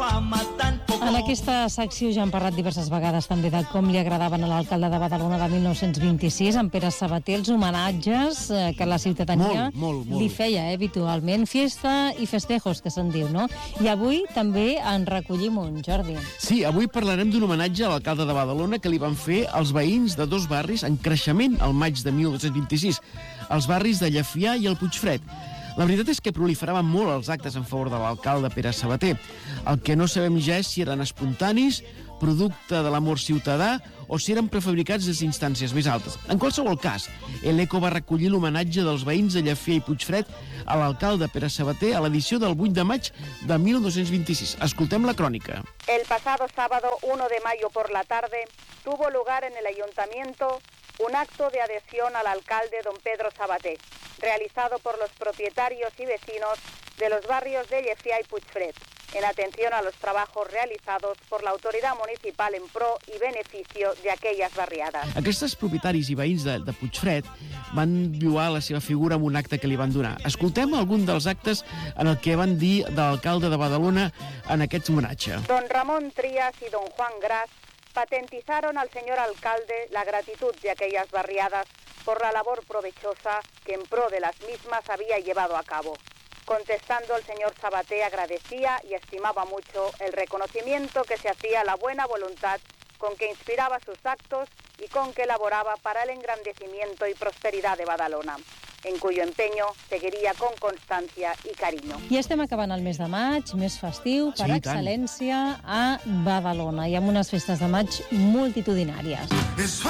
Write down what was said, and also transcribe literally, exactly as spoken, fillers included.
En aquesta secció ja hem parlat diverses vegades també de com li agradaven a l'alcalde de Badalona de mil nou-cents vint-i-sis, en Pere Sabater, els homenatges eh, que la ciutadania molt, molt, molt. li feia eh, habitualment, fiesta i festejos, que se'n diu, no? I avui també en recollim un, Jordi. Sí, avui parlarem d'un homenatge a l'alcalde de Badalona que li van fer els veïns de dos barris en creixement al maig de mil nou-cents vint-i-sis, els barris de Llefià i el Puigfred. La veritat és que proliferaven molt els actes en favor de l'alcalde Pere Sabater. El que no sabem ja és si eren espontanis, producte de l'amor ciutadà, o si eren prefabricats des d'instàncies més altes. En qualsevol cas, l'Eco va recollir l'homenatge dels veïns de Llefià i Puigfred a l'alcalde Pere Sabater a l'edició del vuit de maig de mil nou-cents vint-i-sis. Escoltem la crònica. El pasado sábado uno de mayo por la tarde tuvo lugar en el ayuntamiento un acto de adhesión al alcalde don Pedro Sabater, realizado por los propietarios y vecinos de los barrios de Llefià y Puigfred, en atención a los trabajos realizados por la autoridad municipal en pro y beneficio de aquellas barriadas. Aquests propietaris i veïns de, de Puigfred van lloar la seva figura amb un acte que li van donar. Escoltem algun dels actes en el que van dir de l'alcalde de Badalona en aquest homenatge. Don Ramón Trías y don Juan Gras patentizaron al señor alcalde la gratitud de aquellas barriadas por la labor provechosa que en pro de las mismas había llevado a cabo. Contestando, el señor Sabater agradecía y estimaba mucho el reconocimiento que se hacía a la buena voluntad con que inspiraba sus actos y con que elaboraba para el engrandecimiento y prosperidad de Badalona, en cuyo empeño seguiria con constància i carinyo. I estem acabant el mes de maig, mes festiu, per Sí, excel·lència a Badalona, i amb unes festes de maig multitudinàries.